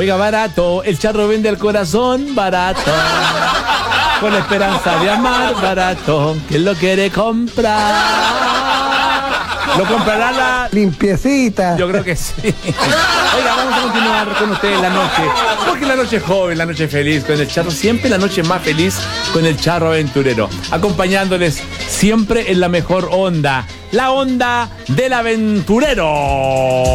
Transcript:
Oiga, barato, el charro vende el corazón, barato. Con la esperanza de amar, barato. ¿Quién lo quiere comprar? ¿Lo comprará la limpiecita? Yo creo que sí. Oiga, vamos a continuar con ustedes la noche. Porque la noche es joven, la noche es feliz con el charro. Siempre la noche es más feliz con el charro aventurero. Acompañándoles siempre en la mejor onda. La onda del aventurero.